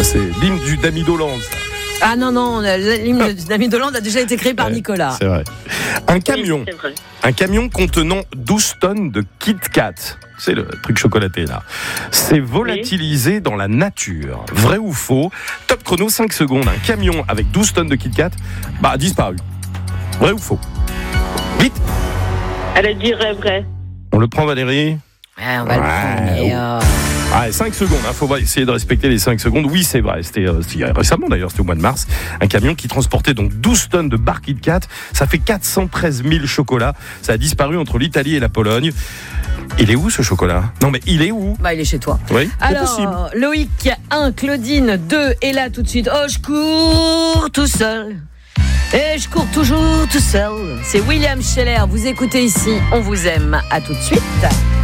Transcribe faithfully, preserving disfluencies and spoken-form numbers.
C'est l'hymne du Dami Dolan. Ah non, non, l'hymne du Dami Dolan a déjà été créé par ouais, Nicolas. C'est vrai. Un camion, Oui, c'est vrai. un camion contenant douze tonnes de Kit Kat. C'est le truc chocolaté là. C'est volatilisé oui. dans la nature. Vrai ou faux? Top chrono, cinq secondes. Un camion avec douze tonnes de Kit Kat bah, a disparu. Vrai ou faux? Vite. Elle dirait vrai. On le prend, Valérie? Ouais, on va ouais. le prendre. Mais euh... Ah, cinq secondes, il hein, faut essayer de respecter les cinq secondes. Oui, c'est vrai, c'était, euh, c'était récemment d'ailleurs, c'était au mois de mars. Un camion qui transportait donc douze tonnes de barres Kit Kat. Ça fait quatre cent treize mille chocolats. Ça a disparu entre l'Italie et la Pologne. Il est où ce chocolat? Non mais il est où? Bah il est chez toi. Oui. Alors Loïc un, Claudine deux, et là tout de suite. Oh je cours tout seul. Et je cours toujours tout seul. C'est William Scheller. Vous écoutez ici, on vous aime. À tout de suite.